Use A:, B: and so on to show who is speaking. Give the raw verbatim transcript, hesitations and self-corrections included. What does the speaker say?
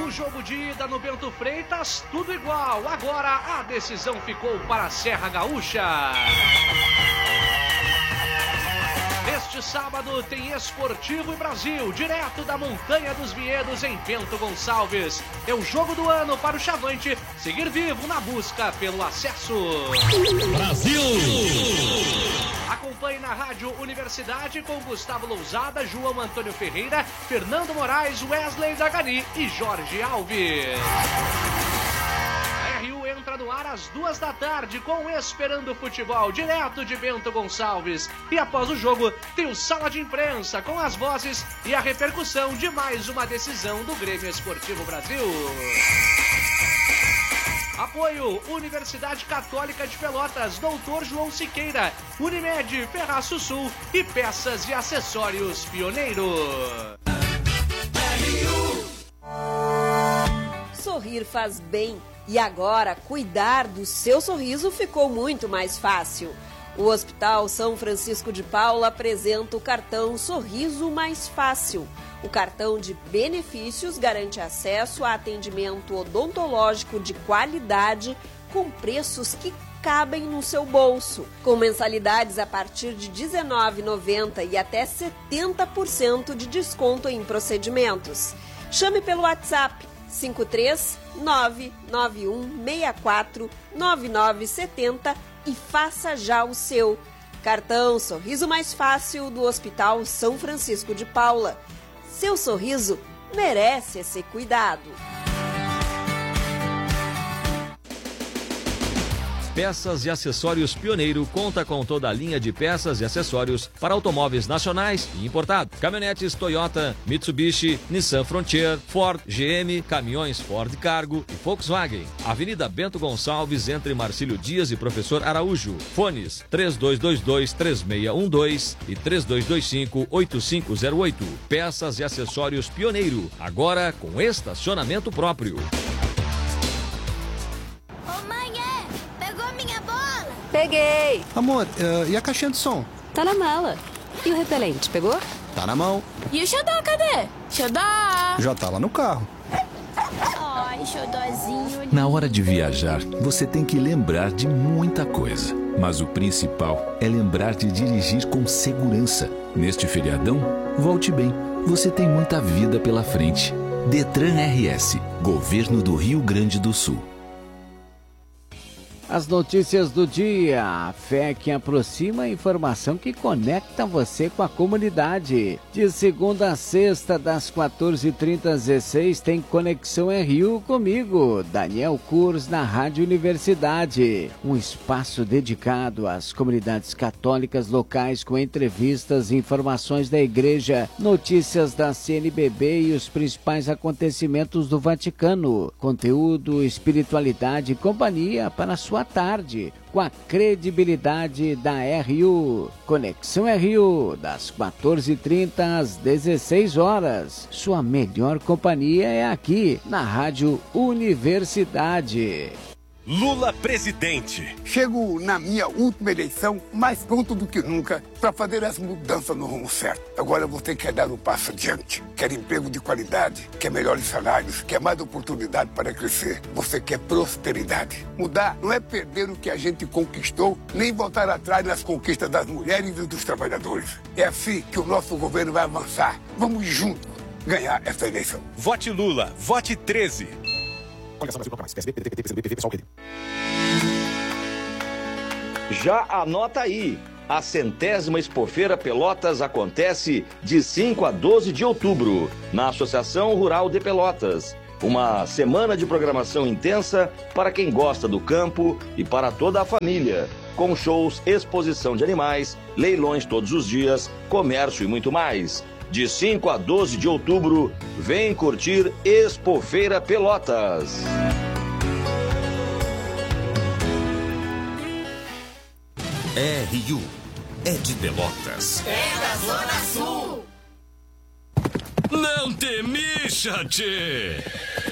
A: No jogo de ida no Bento Freitas, tudo igual. Agora a decisão ficou para a Serra Gaúcha. Este sábado tem Esportivo e Brasil, direto da Montanha dos Vinhedos em Bento Gonçalves. É o jogo do ano para o Chavante seguir vivo na busca pelo acesso.
B: Brasil!
A: Acompanhe na Rádio Universidade com Gustavo Lousada, João Antônio Ferreira, Fernando Moraes, Wesley Zagani e Jorge Alves. A R U entra no ar às duas da tarde com Esperando Futebol, direto de Bento Gonçalves. E após o jogo, tem o Sala de Imprensa com as vozes e a repercussão de mais uma decisão do Grêmio Esportivo Brasil. Apoio Universidade Católica de Pelotas, doutor João Siqueira, Unimed, Ferraço Sul e Peças e Acessórios Pioneiro.
C: Sorrir faz bem e agora cuidar do seu sorriso ficou muito mais fácil. O Hospital São Francisco de Paula apresenta o cartão Sorriso Mais Fácil. O cartão de benefícios garante acesso a atendimento odontológico de qualidade com preços que cabem no seu bolso, com mensalidades a partir de dezenove reais e noventa centavos e até setenta por cento de desconto em procedimentos. Chame pelo WhatsApp cinco três nove nove um seis quatro nove nove sete zero e faça já o seu. Cartão Sorriso Mais Fácil do Hospital São Francisco de Paula. Seu sorriso merece esse cuidado.
D: Peças e Acessórios Pioneiro conta com toda a linha de peças e acessórios para automóveis nacionais e importados. Caminhonetes Toyota, Mitsubishi, Nissan Frontier, Ford, G M, caminhões Ford Cargo e Volkswagen. Avenida Bento Gonçalves, entre Marcílio Dias e Professor Araújo. Fones três dois dois dois, três seis um dois e três dois dois cinco, oito cinco zero oito. Peças e Acessórios Pioneiro, agora com estacionamento próprio.
E: Peguei!
F: Amor, uh, e a caixinha de som?
E: Tá na mala. E o repelente, pegou?
F: Tá na mão.
G: E o xodó, cadê? Xodó!
F: Já tá lá no carro.
G: Ai, xodózinho.
H: Na hora de viajar, você tem que lembrar de muita coisa. Mas o principal é lembrar de dirigir com segurança. Neste feriadão, volte bem. Você tem muita vida pela frente. Detran R S, Governo do Rio Grande do Sul.
I: As notícias do dia, a fé que aproxima, a informação que conecta você com a comunidade. De segunda a sexta, das quatorze e trinta às dezesseis, tem Conexão R U comigo, Daniel Kurs, na Rádio Universidade. Um espaço dedicado às comunidades católicas locais com entrevistas, informações da igreja, notícias da C N B B e os principais acontecimentos do Vaticano. Conteúdo, espiritualidade e companhia para a sua tarde, com a credibilidade da R U. Conexão R U, das quatorze e trinta às dezesseis horas. Sua melhor companhia é aqui, na Rádio Universidade.
J: Lula presidente.
K: Chego na minha última eleição mais pronto do que nunca para fazer as mudanças no rumo certo. Agora você quer dar um passo adiante, quer emprego de qualidade, quer melhores salários, quer mais oportunidade para crescer. Você quer prosperidade. Mudar não é perder o que a gente conquistou, nem voltar atrás nas conquistas das mulheres e dos trabalhadores. É assim que o nosso governo vai avançar. Vamos juntos ganhar essa eleição.
J: Vote Lula, vote treze.
L: Já anota aí, a centésima Expofeira Pelotas acontece de cinco a doze de outubro, na Associação Rural de Pelotas. Uma semana de programação intensa para quem gosta do campo e para toda a família, com shows, exposição de animais, leilões todos os dias, comércio e muito mais. De cinco a doze de outubro, vem curtir Expofeira Pelotas.
B: R U é de Pelotas.
M: É da Zona Sul.
B: Não te mexa, tchê.